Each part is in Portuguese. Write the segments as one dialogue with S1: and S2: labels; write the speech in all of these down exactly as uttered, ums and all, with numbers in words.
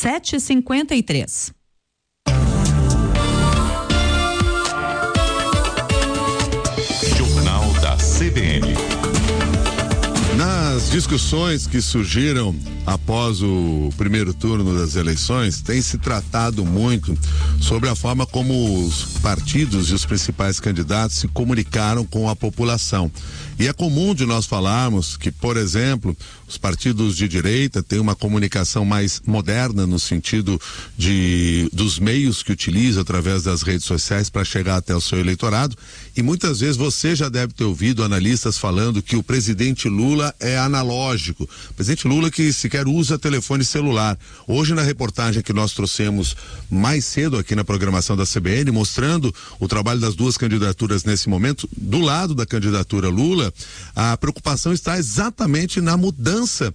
S1: sete e cinquenta e três.
S2: Jornal da C B N.
S3: Nas discussões que surgiram após o primeiro turno das eleições, tem se tratado muito sobre a forma como os partidos e os principais candidatos se comunicaram com a população. E é comum de nós falarmos que, por exemplo, os partidos de direita têm uma comunicação mais moderna no sentido de dos meios que utilizam através das redes sociais para chegar até o seu eleitorado. E muitas vezes você já deve ter ouvido analistas falando que o presidente Lula é analógico. O presidente Lula que sequer usa telefone celular. Hoje, na reportagem que nós trouxemos mais cedo aqui na programação da C B N, mostrando o trabalho das duas candidaturas nesse momento, do lado da candidatura Lula, a preocupação está exatamente na mudança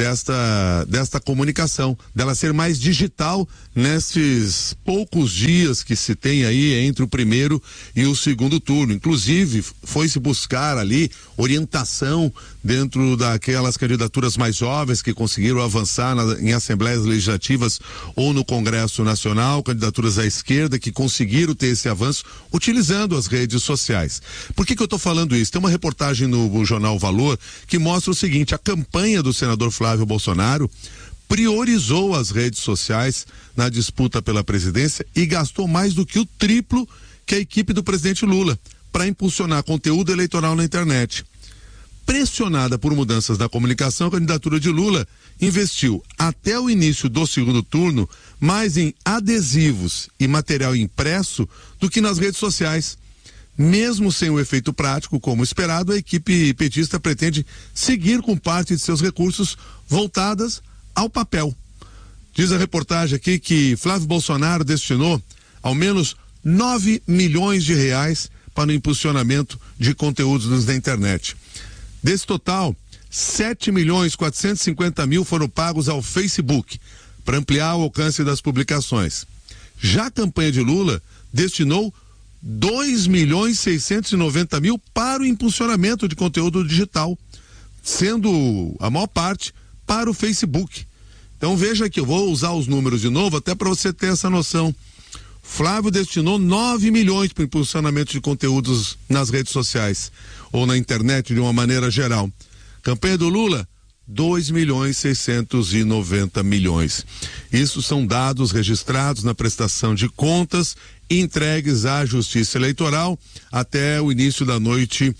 S3: desta, desta comunicação, dela ser mais digital nesses poucos dias que se tem aí entre o primeiro e o segundo turno. Inclusive, foi-se buscar ali orientação dentro daquelas candidaturas mais jovens que conseguiram avançar na, em assembleias legislativas ou no Congresso Nacional, candidaturas à esquerda que conseguiram ter esse avanço utilizando as redes sociais. Por que que eu estou falando isso? Tem uma reportagem no jornal Valor que mostra o seguinte: a campanha do senador Flávio Bolsonaro priorizou as redes sociais na disputa pela presidência e gastou mais do que o triplo que a equipe do presidente Lula para impulsionar conteúdo eleitoral na internet. Pressionada por mudanças na comunicação, a candidatura de Lula investiu até o início do segundo turno mais em adesivos e material impresso do que nas redes sociais. Mesmo sem o efeito prático, como esperado, a equipe petista pretende seguir com parte de seus recursos voltadas ao papel. Diz a reportagem aqui que Flávio Bolsonaro destinou ao menos nove milhões de reais para o impulsionamento de conteúdos na internet. Desse total, sete milhões quatrocentos e cinquenta mil foram pagos ao Facebook para ampliar o alcance das publicações. Já a campanha de Lula destinou dois milhões seiscentos e noventa mil para o impulsionamento de conteúdo digital, sendo a maior parte para o Facebook. Então veja aqui, eu vou usar os números de novo até para você ter essa noção. Flávio destinou nove milhões para o impulsionamento de conteúdos nas redes sociais ou na internet de uma maneira geral. Campanha do Lula, dois milhões seiscentos e noventa milhões. Isso são dados registrados na prestação de contas entregues à Justiça Eleitoral até o início da noite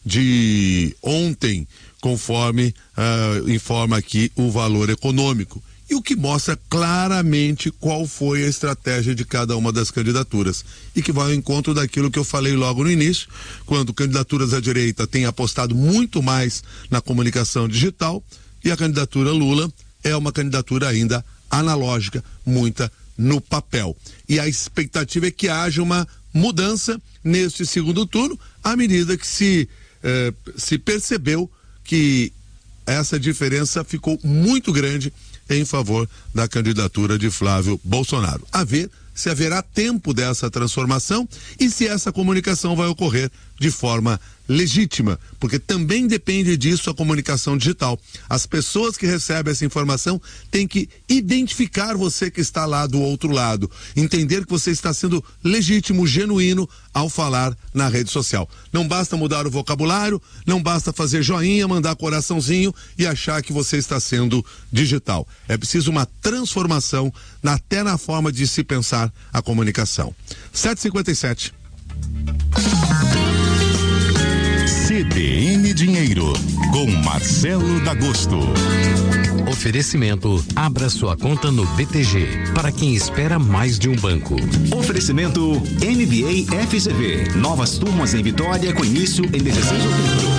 S3: de ontem, conforme uh, informa aqui o Valor Econômico. E o que mostra claramente qual foi a estratégia de cada uma das candidaturas. E que vai ao encontro daquilo que eu falei logo no início, quando candidaturas à direita têm apostado muito mais na comunicação digital e a candidatura Lula é uma candidatura ainda analógica, muita no papel. E a expectativa é que haja uma mudança neste segundo turno, à medida que se, eh, se percebeu que essa diferença ficou muito grande em favor da candidatura de Flávio Bolsonaro. A ver se haverá tempo dessa transformação e se essa comunicação vai ocorrer de forma legítima, porque também depende disso a comunicação digital. As pessoas que recebem essa informação têm que identificar você que está lá do outro lado, entender que você está sendo legítimo, genuíno ao falar na rede social. Não basta mudar o vocabulário, não basta fazer joinha, mandar coraçãozinho e achar que você está sendo digital. É preciso uma transformação na, até na forma de se pensar a comunicação. sete e cinquenta e sete.
S2: C B N Dinheiro, com Marcelo D'Agosto.
S4: Oferecimento: abra sua conta no B T G, para quem espera mais de um banco.
S5: Oferecimento N B A F C V. Novas turmas em Vitória com início em dezesseis de outubro.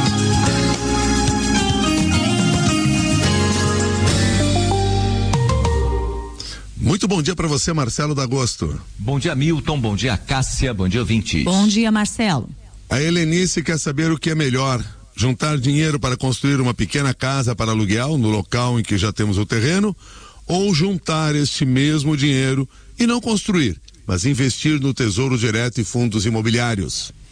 S3: Muito bom dia para você, Marcelo D'Agosto.
S6: Bom dia, Milton. Bom dia, Cássia. Bom dia, ouvintes.
S1: Bom dia, Marcelo.
S3: A Helenice quer saber o que é melhor: juntar dinheiro para construir uma pequena casa para aluguel no local em que já temos o terreno, ou juntar este mesmo dinheiro e não construir, mas investir no Tesouro Direto e fundos imobiliários.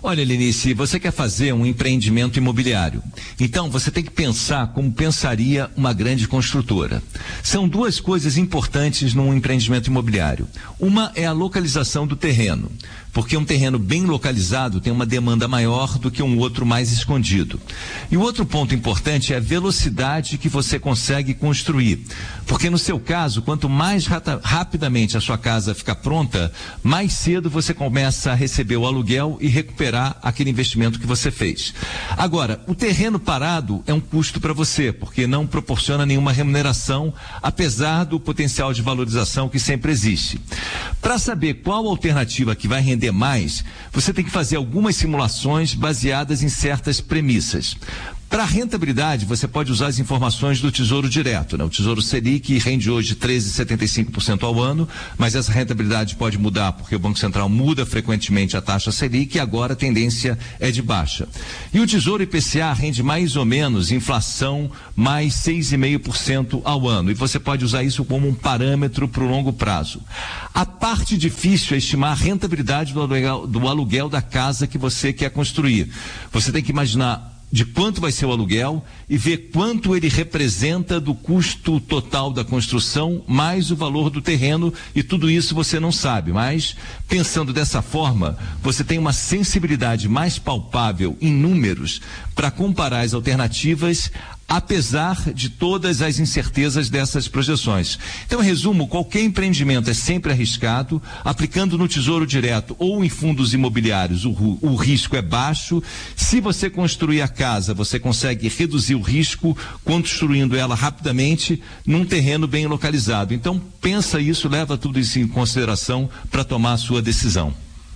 S6: Olha, Lenice, você quer fazer um empreendimento imobiliário. Então, você tem que pensar como pensaria uma grande construtora. São duas coisas importantes num empreendimento imobiliário. Uma é a localização do terreno, porque um terreno bem localizado tem uma demanda maior do que um outro mais escondido. E o outro ponto importante é a velocidade que você consegue construir, porque no seu caso, quanto mais rata, rapidamente a sua casa ficar pronta, mais cedo você começa a receber o aluguel e recuperar aquele investimento que você fez. Agora, o terreno parado é um custo para você, porque não proporciona nenhuma remuneração, apesar do potencial de valorização que sempre existe. Para saber qual alternativa que vai render mais, você tem que fazer algumas simulações baseadas em certas premissas. Para a rentabilidade, você pode usar as informações do Tesouro Direto, né? O Tesouro Selic rende hoje treze vírgula setenta e cinco por cento ao ano, mas essa rentabilidade pode mudar porque o Banco Central muda frequentemente a taxa Selic e agora a tendência é de baixa. E o Tesouro I P C A rende mais ou menos inflação mais seis vírgula cinco por cento ao ano, e você pode usar isso como um parâmetro para o longo prazo. A parte difícil é estimar a rentabilidade do aluguel, do aluguel da casa que você quer construir. Você tem que imaginar de quanto vai ser o aluguel e ver quanto ele representa do custo total da construção, mais o valor do terreno, e tudo isso você não sabe, mas pensando dessa forma, você tem uma sensibilidade mais palpável em números para comparar as alternativas, apesar de todas as incertezas dessas projeções. Então, em resumo, qualquer empreendimento é sempre arriscado. Aplicando no Tesouro Direto ou em fundos imobiliários, o, o risco é baixo. Se você construir a casa, você consegue reduzir o risco construindo ela rapidamente num terreno bem localizado. Então, pensa isso, leva tudo isso em consideração para tomar a sua decisão.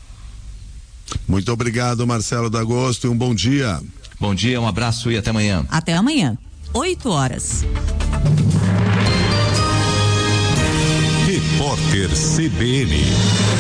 S3: Muito obrigado, Marcelo D'Agosto, e um bom dia.
S6: Bom dia, um abraço e até amanhã.
S1: Até amanhã, oito horas.
S2: Repórter C B N.